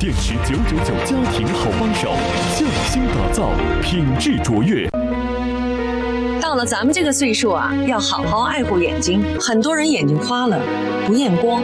电池999家庭好帮手，匠心打造，品质卓越。 到了咱们这个岁数啊，要好好爱护眼睛。很多人眼睛花了，不验光，